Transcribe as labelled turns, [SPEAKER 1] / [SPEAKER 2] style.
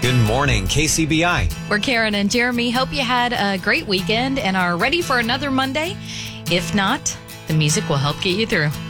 [SPEAKER 1] Good morning, KCBI.
[SPEAKER 2] We're Karen and Jeremy. Hope you had a great weekend and are ready for another Monday. If not, the music will help get you through.